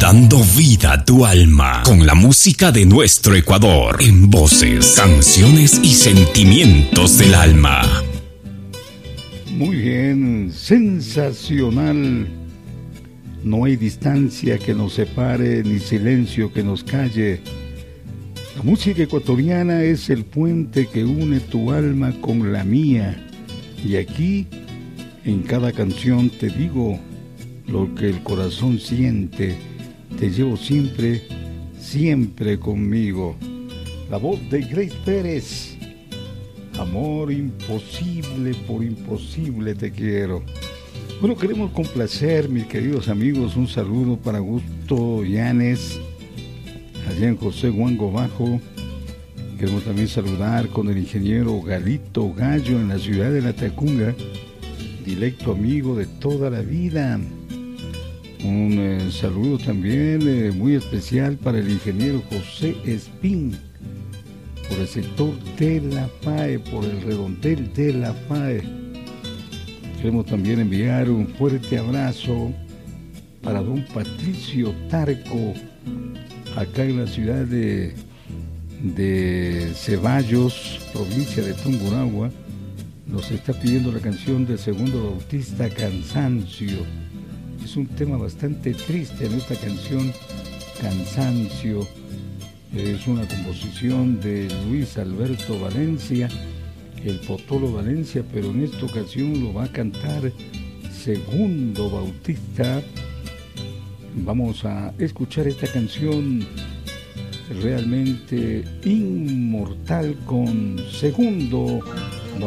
Dando vida a tu alma con la música de nuestro Ecuador en voces, canciones y sentimientos del alma. Muy bien, sensacional. No hay distancia que nos separe ni silencio que nos calle. La música ecuatoriana es el puente que une tu alma con la mía. Y aquí, en cada canción te digo lo que el corazón siente. Te llevo siempre, siempre conmigo. La voz de Grace Pérez. Amor imposible, por imposible te quiero. Bueno, queremos complacer, mis queridos amigos, un saludo para Augusto Llanes, allá en José Huango Bajo. Queremos también saludar con el ingeniero Galito Gallo en la ciudad de La Tacunga, directo amigo de toda la vida. Un saludo también muy especial para el ingeniero José Espín, por el sector de La Fae, por el redondel de La Fae. Queremos también enviar un fuerte abrazo para don Patricio Tarco, acá en la ciudad de Ceballos, provincia de Tungurahua. Nos está pidiendo la canción de Segundo Bautista, Cansancio. Es un tema bastante triste en esta canción, Cansancio. Es una composición de Luis Alberto Valencia, el Potolo Valencia, pero en esta ocasión lo va a cantar Segundo Bautista. Vamos a escuchar esta canción realmente inmortal con Segundo